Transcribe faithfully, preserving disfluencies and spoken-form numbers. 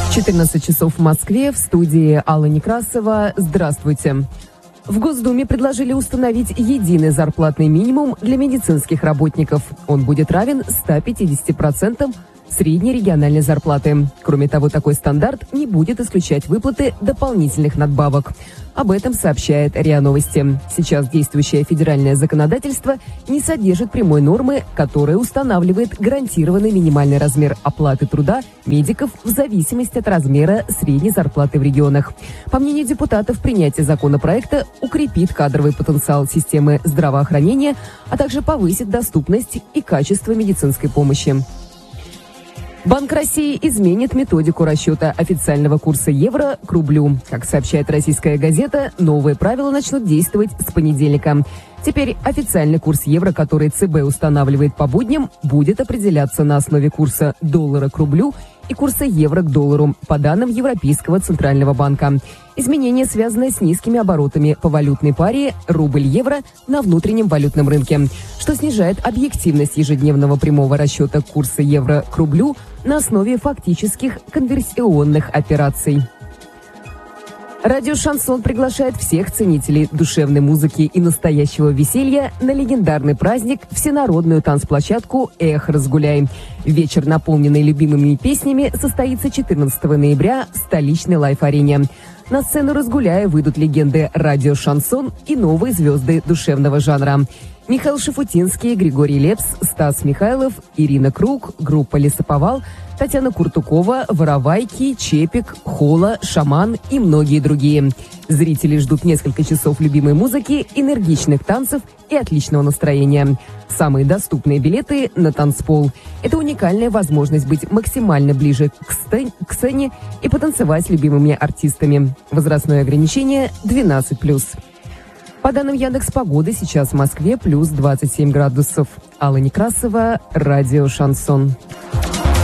четырнадцать часов в Москве, в студии Алла Некрасова. Здравствуйте. В Госдуме предложили установить единый зарплатный минимум для медицинских работников. Он будет равен ста пятидесяти процентам средней региональной зарплаты. Кроме того, такой стандарт не будет исключать выплаты дополнительных надбавок. Об этом сообщает РИА Новости. Сейчас действующее федеральное законодательство не содержит прямой нормы, которая устанавливает гарантированный минимальный размер оплаты труда медиков в зависимости от размера средней зарплаты в регионах. По мнению депутатов, принятие законопроекта укрепит кадровый потенциал системы здравоохранения, а также повысит доступность и качество медицинской помощи. Банк России изменит методику расчета официального курса евро к рублю. Как сообщает российская газета, новые правила начнут действовать с понедельника. Теперь официальный курс евро, который ЦБ устанавливает по будням, будет определяться на основе курса доллара к рублю и курса евро к доллару, по данным Европейского центрального банка. Изменения связаны с низкими оборотами по валютной паре рубль-евро на внутреннем валютном рынке, что снижает объективность ежедневного прямого расчета курса евро к рублю на основе фактических конверсионных операций. Радио «Шансон» приглашает всех ценителей душевной музыки и настоящего веселья на легендарный праздник всенародную танцплощадку «Эх, разгуляй». Вечер, наполненный любимыми песнями, состоится четырнадцатого ноября в столичной лайф-арене. На сцену «Разгуляя» выйдут легенды радио «Шансон» и новые звезды душевного жанра. Михаил Шафутинский, Григорий Лепс, Стас Михайлов, Ирина Круг, группа «Лесоповал», Татьяна Куртукова, Воровайки, Чепик, Хола, Шаман и многие другие. Зрители ждут несколько часов любимой музыки, энергичных танцев и отличного настроения. Самые доступные билеты на танцпол. Это уникальная возможность быть максимально ближе к, сцен- к сцене и потанцевать с любимыми артистами. Возрастное ограничение двенадцать плюс. По данным Яндекс.Погоды, сейчас в Москве плюс двадцать семь градусов. Алла Некрасова, радио «Шансон».